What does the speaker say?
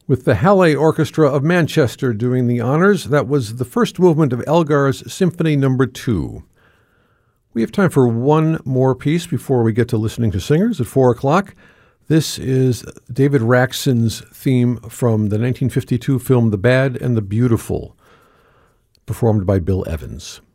with the Halle Orchestra of Manchester doing the honors. That was the first movement of Elgar's Symphony No. 2. We have time for one more piece before we get to listening to singers at 4 o'clock. This is David Raksin's theme from the 1952 film The Bad and the Beautiful, performed by Bill Evans.